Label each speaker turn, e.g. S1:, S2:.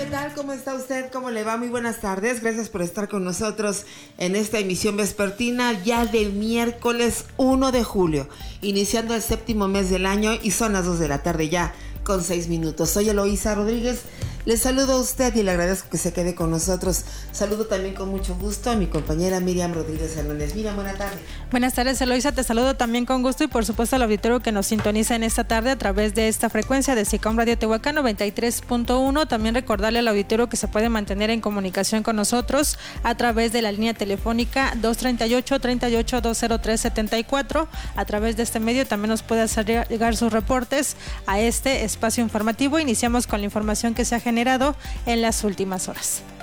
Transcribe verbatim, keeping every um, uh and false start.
S1: tal? ¿Cómo está usted? ¿Cómo le va? Muy buenas tardes. Gracias por estar con nosotros en esta emisión vespertina ya del miércoles uno de julio, iniciando el séptimo mes del año y son las dos de la tarde ya con seis minutos. Soy Eloísa Rodríguez. Le saludo a usted y le agradezco que se quede con nosotros. Saludo también con mucho gusto a mi compañera Miriam Rodríguez Hernández. Miriam, buena tarde.
S2: Buenas tardes, Eloísa. Te saludo también con gusto y por supuesto al auditorio que nos sintoniza en esta tarde a través de esta frecuencia de SICOM Radio Tehuacán noventa y tres punto uno. También recordarle al auditorio que se puede mantener en comunicación con nosotros a través de la línea telefónica dos treinta y ocho, treinta y ocho, dos cero tres, setenta y cuatro. A través de este medio también nos puede hacer llegar sus reportes a este espacio informativo. Iniciamos con la información que se ha generado en las últimas horas.